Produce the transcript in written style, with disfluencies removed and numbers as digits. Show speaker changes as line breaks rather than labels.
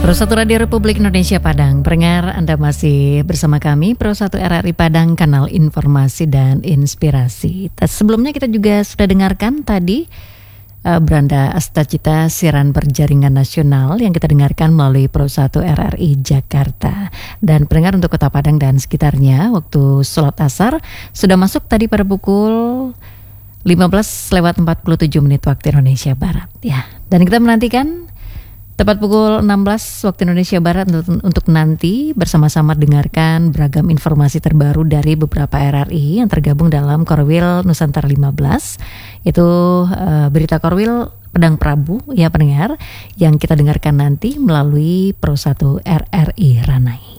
Pro1 Radio Republik Indonesia Padang, pendengar Anda masih bersama kami Pro1 RRI Padang, kanal informasi dan inspirasi. Sebelumnya kita juga sudah dengarkan tadi Branda Astacita, siaran berjaringan nasional yang kita dengarkan melalui Pro1 RRI Jakarta. Dan pendengar untuk Kota Padang dan sekitarnya, waktu sholat asar sudah masuk tadi pada pukul 15:47 waktu Indonesia Barat ya. Dan kita menantikan tepat pukul 16 waktu Indonesia Barat untuk nanti bersama-sama dengarkan beragam informasi terbaru dari beberapa RRI yang tergabung dalam Korwil Nusantara 15. Itu berita Korwil Pedang Prabu ya pendengar, yang kita dengarkan nanti melalui Pro1 RRI Ranai.